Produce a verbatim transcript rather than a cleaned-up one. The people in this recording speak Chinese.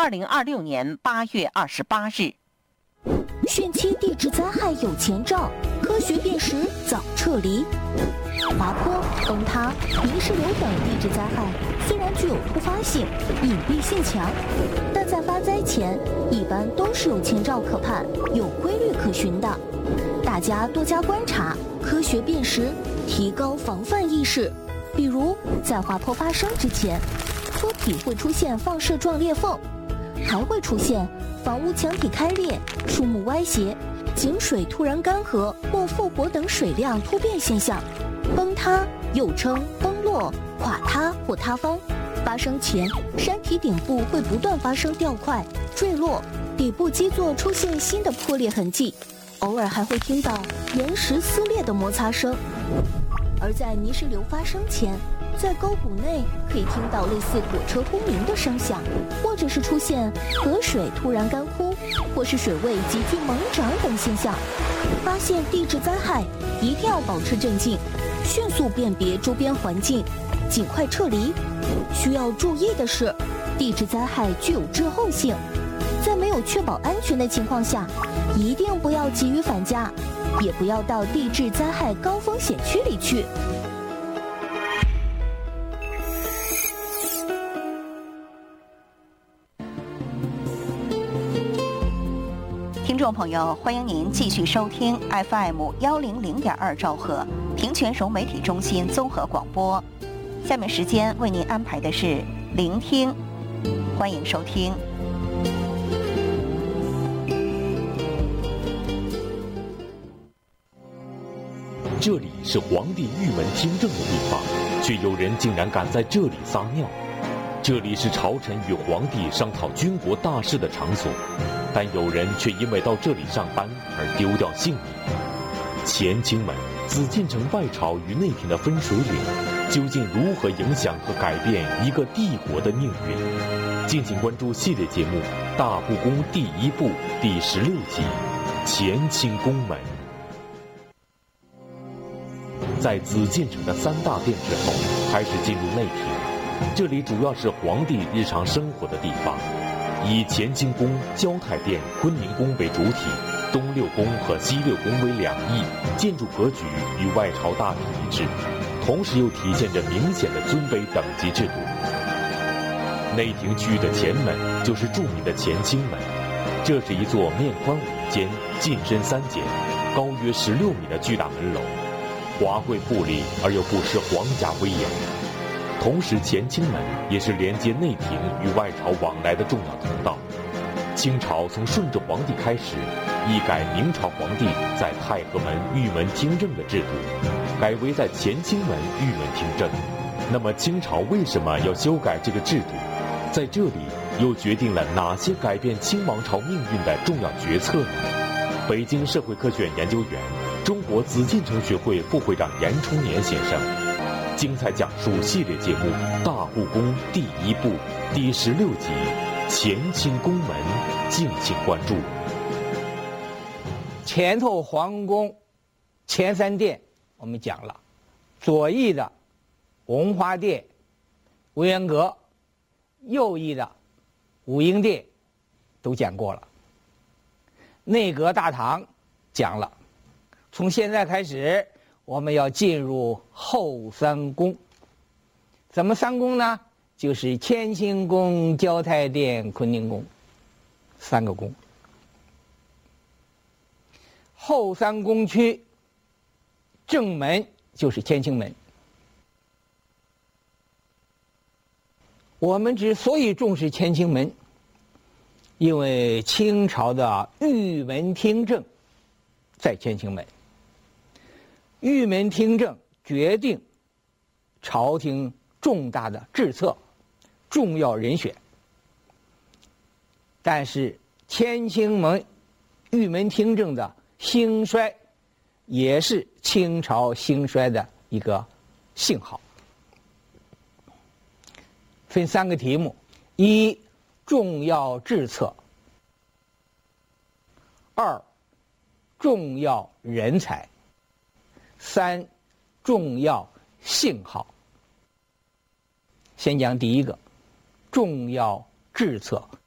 二零二六年八月二十八日。 汛期地质灾害有前兆，科学辨识早撤离。滑坡、崩塌、泥石流等地质灾害虽然具有突发性、隐蔽性强，但在发灾前一般都是有前兆可盼、有规律可循的。大家多加观察，科学辨识，提高防范意识。比如在滑坡发生之前，坡体会出现放射状裂缝，还会出现房屋墙体开裂、树木歪斜、井水突然干涸或复活等水量突变现象。崩塌又称崩落、垮塌或塌方，发生前山体顶部会不断发生掉块、坠落，底部基座出现新的破裂痕迹，偶尔还会听到岩石撕裂的摩擦声。而在泥石流发生前，在沟谷内可以听到类似火车轰鸣的声响，或者是出现河水突然干枯，或是水位急剧猛涨等现象。发现地质灾害，一定要保持镇静，迅速辨别周边环境，尽快撤离。需要注意的是，地质灾害具有滞后性，在没有确保安全的情况下，一定不要急于返家，也不要到地质灾害高风险区里去。 听众朋友，欢迎您继续收听 F M 幺零零点二兆赫平泉融媒体中心综合广播。下面时间为您安排的是聆听，欢迎收听。 这里是皇帝御门听政的地方，却有人竟然敢在这里撒尿。这里是朝臣与皇帝商讨军国大事的场所，但有人却因为到这里上班而丢掉性命。乾清门，紫禁城外朝与内廷的分水岭，究竟如何影响和改变一个帝国的命运？敬请关注系列节目《大故宫第一部》第十六集《乾清宫门》。在紫禁城的三大殿之后，开始进入内廷。这里主要是皇帝日常生活的地方，以乾清宫、交泰殿、坤宁宫为主体，东六宫和西六宫为两翼，建筑格局与外朝大体一致，同时又体现着明显的尊卑等级制度。内廷区域的前门就是著名的乾清门，这是一座面宽五间、进深三间、高约十六米的巨大门楼，华贵富丽而又不失皇家威严。同时，乾清门也是连接内廷与外朝往来的重要通道。清朝从顺治皇帝开始，一改明朝皇帝在太和门御门听政的制度，改为在乾清门御门听政。那么，清朝为什么要修改这个制度？在这里又决定了哪些改变清王朝命运的重要决策呢？北京社会科学院研究员、中国紫禁城学会副会长严冲年先生精彩讲述系列节目《大故宫第一部》第十六集《乾清宫门》，敬请关注。 前头皇宫前三殿我们讲了，左翼的文华殿、文渊阁，右翼的武英殿都讲过了。内阁大堂讲了，从现在开始我们要进入后三宫。怎么三宫呢？就是乾清宫、交泰殿、坤宁宫，三个宫。后三宫区正门就是乾清门。我们之所以重视乾清门，因为清朝的御门听政在乾清门。御门听政决定朝廷重大的治策、重要人选。但是乾清门御门听政的兴衰，也是清朝兴衰的一个信号。分三个题目：一、重要治策；二、重要人才；三、重要信号。先讲第一个，重要治策。